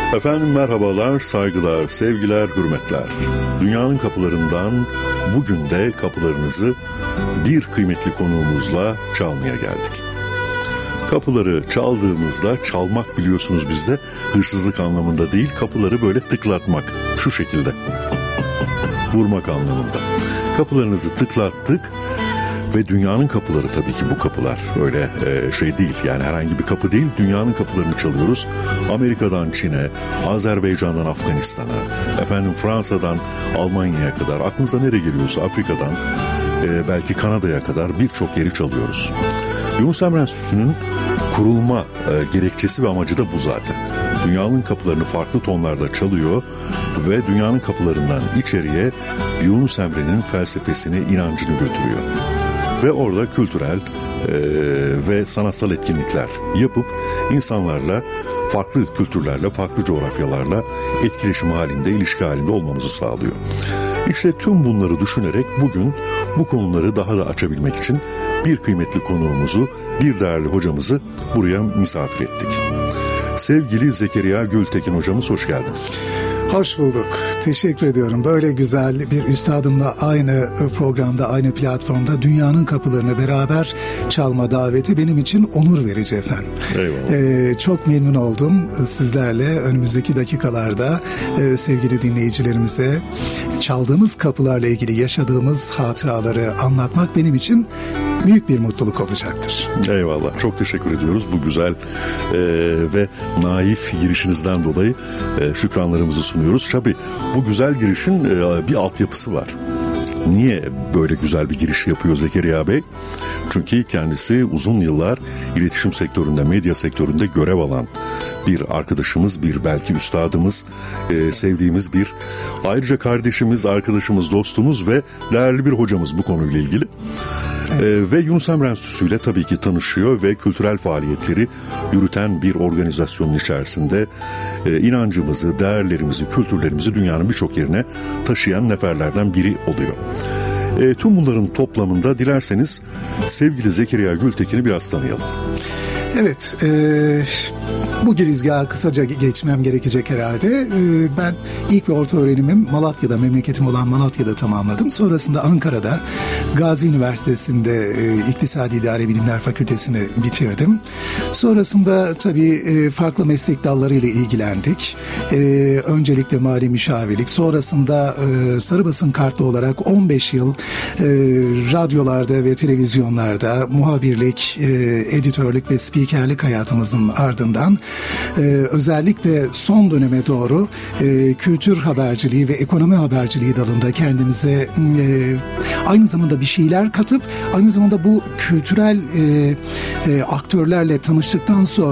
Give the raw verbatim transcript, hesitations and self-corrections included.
Efendim merhabalar, saygılar, sevgiler, hürmetler. Dünyanın kapılarından bugün de kapılarınızı bir kıymetli konuğumuzla çalmaya geldik. Kapıları çaldığımızda, çalmak biliyorsunuz bizde hırsızlık anlamında değil, kapıları böyle tıklatmak, şu şekilde vurmak anlamında. Kapılarınızı tıklattık ve dünyanın kapıları, tabii ki bu kapılar öyle e, şey değil, yani herhangi bir kapı değil, dünyanın kapılarını çalıyoruz. Amerika'dan Çin'e, Azerbaycan'dan Afganistan'a, efendim Fransa'dan Almanya'ya kadar, aklınıza nereye geliyorsa Afrika'dan e, belki Kanada'ya kadar birçok yeri çalıyoruz. Yunus Emre Enstitüsü'nün kurulma e, gerekçesi ve amacı da bu zaten. Dünyanın kapılarını farklı tonlarda çalıyor ve dünyanın kapılarından içeriye Yunus Emre'nin felsefesini, inancını götürüyor. Ve orada kültürel e, ve sanatsal etkinlikler yapıp insanlarla, farklı kültürlerle, farklı coğrafyalarla etkileşim halinde, ilişki halinde olmamızı sağlıyor. İşte tüm bunları düşünerek bugün bu konuları daha da açabilmek için bir kıymetli konuğumuzu, bir değerli hocamızı buraya misafir ettik. Sevgili Zekeriya Gültekin hocamız, hoş geldiniz. Hoş bulduk. Teşekkür ediyorum. Böyle güzel bir üstadımla aynı programda, aynı platformda dünyanın kapılarını beraber çalma daveti benim için onur verici efendim. Eyvallah. Ee, çok memnun oldum sizlerle önümüzdeki dakikalarda e, sevgili dinleyicilerimize çaldığımız kapılarla ilgili yaşadığımız hatıraları anlatmak benim için büyük bir mutluluk olacaktır. Eyvallah. Çok teşekkür ediyoruz bu güzel e, ve naif girişinizden dolayı e, şükranlarımızı sunuyoruz. Tabii bu güzel girişin e, bir altyapısı var. Niye böyle güzel bir giriş yapıyor Zekeriya Bey? Çünkü kendisi uzun yıllar iletişim sektöründe, medya sektöründe görev alan bir arkadaşımız, bir belki üstadımız, e, sevdiğimiz bir, ayrıca kardeşimiz, arkadaşımız, dostumuz ve değerli bir hocamız bu konuyla ilgili. Evet. E, ve Yunus Emre Enstitüsü ile tabii ki tanışıyor ve kültürel faaliyetleri yürüten bir organizasyonun içerisinde e, inancımızı, değerlerimizi, kültürlerimizi dünyanın birçok yerine taşıyan neferlerden biri oluyor. E, tüm bunların toplamında dilerseniz sevgili Zekeriya Gültekin'i biraz tanıyalım. Evet, e, bu girizgahı kısaca geçmem gerekecek herhalde. E, ben ilk ve orta öğrenimim Malatya'da, memleketim olan Malatya'da tamamladım. Sonrasında Ankara'da Gazi Üniversitesi'nde e, İktisadi İdari Bilimler Fakültesini bitirdim. Sonrasında tabii e, farklı meslek dallarıyla ilgilendik. E, öncelikle mali müşavirlik, sonrasında e, sarı basın kartlı olarak on beş yıl e, radyolarda ve televizyonlarda muhabirlik, e, editörlük ve spikerlik hayatımızın ardından e, özellikle son döneme doğru e, kültür haberciliği ve ekonomi haberciliği dalında kendimize e, aynı zamanda bir şeyler katıp aynı zamanda bu kültürel e, e, aktörlerle tanıştıktan sonra